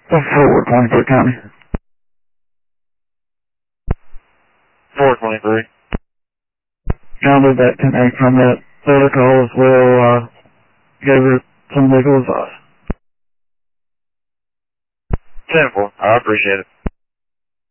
Forward 23 County. 423. Grounded that 10-8 from that protocol as well, gave her some legal advice. 10-4. I appreciate it.